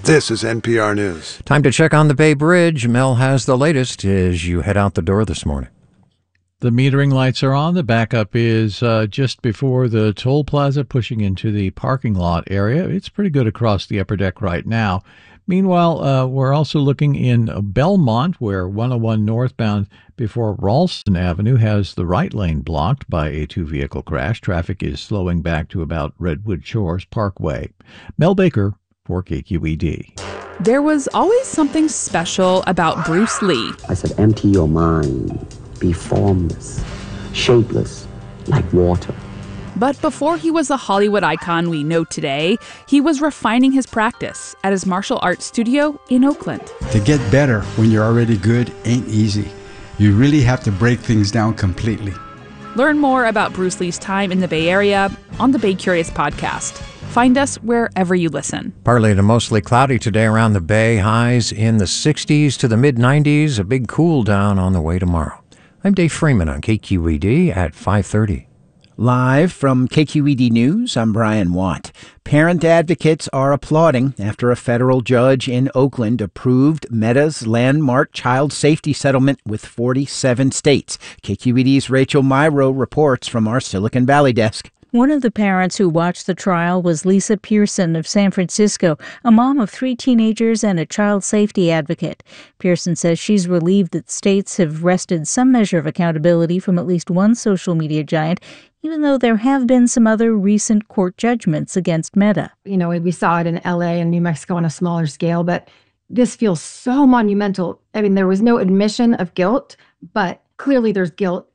This is NPR News. Time to check on the Bay Bridge. Mel has the latest as you head out the door this morning. The metering lights are on. The backup is just before the toll plaza, pushing into the parking lot area. It's pretty good across the upper deck right now. Meanwhile, we're also looking in Belmont, where 101 northbound before Ralston Avenue has the right lane blocked by a two-vehicle crash. Traffic is slowing back to about Redwood Shores Parkway. Mel Baker for KQED. There was always something special about Bruce Lee. I said, empty your mind. Be formless, shapeless, like water. But before he was the Hollywood icon we know today, he was refining his practice at his martial arts studio in Oakland. To get better when you're already good ain't easy. You really have to break things down completely. Learn more about Bruce Lee's time in the Bay Area on the Bay Curious podcast. Find us wherever you listen. Partly to mostly cloudy today around the Bay. Highs in the 60s to the mid-90s. A big cool down on the way tomorrow. I'm Dave Freeman on KQED at 5:30. Live from KQED News, I'm Brian Watt. Parent advocates are applauding after a federal judge in Oakland approved Meta's landmark child safety settlement with 47 states. KQED's Rachel Myrow reports from our Silicon Valley desk. One of the parents who watched the trial was Lisa Pearson of San Francisco, a mom of 3 teenagers and a child safety advocate. Pearson says she's relieved that states have wrested some measure of accountability from at least one social media giant, even though there have been some other recent court judgments against Meta. You know, we saw it in LA and New Mexico on a smaller scale, but this feels so monumental. I mean, there was no admission of guilt, but clearly there's guilt